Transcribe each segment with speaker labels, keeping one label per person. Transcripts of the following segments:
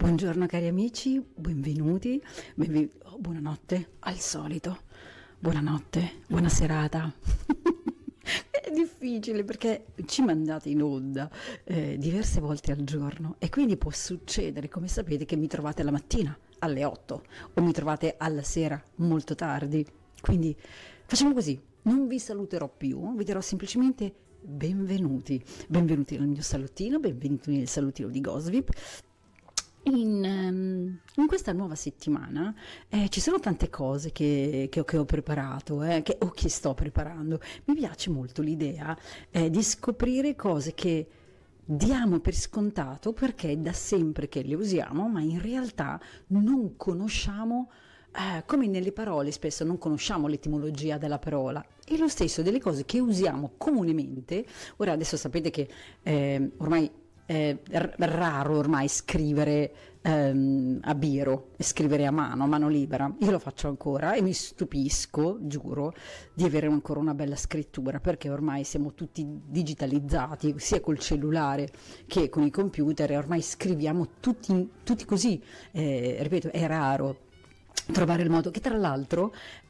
Speaker 1: Buongiorno cari amici, benvenuti, buonanotte al solito, buonanotte, buona serata. È difficile perché ci mandate in onda diverse volte al giorno e quindi può succedere, come sapete, che mi trovate la mattina alle 8 o mi trovate alla sera molto tardi. Quindi facciamo così, non vi saluterò più, vi dirò semplicemente benvenuti nel mio salottino, benvenuti nel salottino di Gosvip. In questa nuova settimana ci sono tante cose che ho preparato, che sto preparando. Mi piace molto l'idea di scoprire cose che diamo per scontato perché è da sempre che le usiamo, ma in realtà non conosciamo. Come nelle parole spesso non conosciamo l'etimologia della parola, e lo stesso delle cose che usiamo comunemente. Ora adesso sapete che ormai è raro ormai scrivere a biro, scrivere a mano libera. Io lo faccio ancora e mi stupisco, giuro, di avere ancora una bella scrittura, perché ormai siamo tutti digitalizzati, sia col cellulare che con i computer, e ormai scriviamo tutti così. Ripeto, è raro trovare il modo, che tra l'altro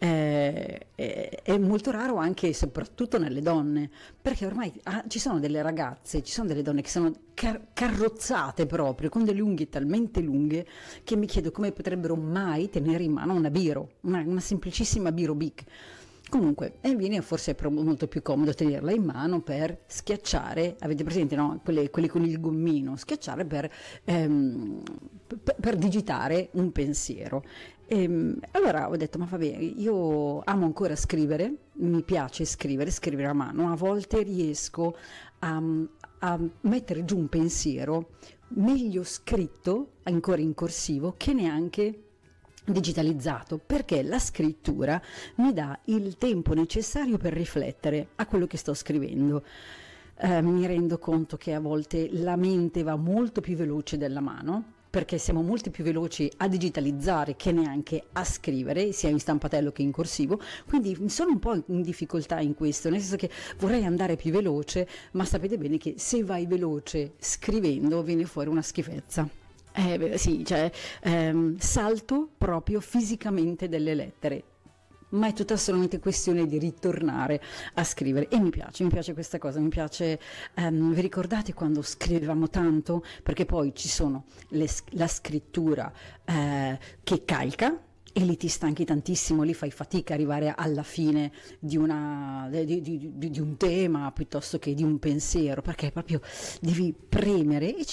Speaker 1: è molto raro anche e soprattutto nelle donne, perché ormai ci sono delle ragazze, ci sono delle donne che sono carrozzate proprio con delle unghie talmente lunghe che mi chiedo come potrebbero mai tenere in mano una biro, una semplicissima biro Bic. Comunque, viene forse molto più comodo tenerla in mano per schiacciare, avete presente, no? Quelle con il gommino, schiacciare per digitare un pensiero. Allora ho detto, ma va bene, io amo ancora scrivere, mi piace scrivere a mano, a volte riesco a mettere giù un pensiero meglio scritto, ancora in corsivo, che neanche digitalizzato, perché la scrittura mi dà il tempo necessario per riflettere a quello che sto scrivendo. Mi rendo conto che a volte la mente va molto più veloce della mano, perché siamo molto più veloci a digitalizzare che neanche a scrivere, sia in stampatello che in corsivo, quindi sono un po' in difficoltà in questo, nel senso che vorrei andare più veloce, ma sapete bene che se vai veloce scrivendo viene fuori una schifezza. Sì, cioè salto proprio fisicamente delle lettere, ma è tutta solamente questione di ritornare a scrivere, e mi piace questa cosa, mi piace. Vi ricordate quando scrivevamo tanto? Perché poi ci sono la scrittura che calca, e lì ti stanchi tantissimo, lì fai fatica a arrivare alla fine di un tema piuttosto che di un pensiero, perché proprio devi premere, e